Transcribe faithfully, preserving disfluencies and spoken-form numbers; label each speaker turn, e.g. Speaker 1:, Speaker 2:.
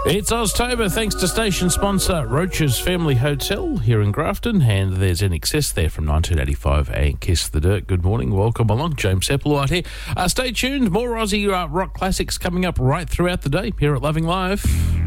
Speaker 1: It's Oztober, thanks to station sponsor Roach's Family Hotel here in Grafton, and there's N X S there from nineteen eighty-five and Kiss the Dirt. Good morning, welcome along. James Applewhite here. Uh, stay tuned, more Aussie uh, rock classics coming up right throughout the day here at Loving Live.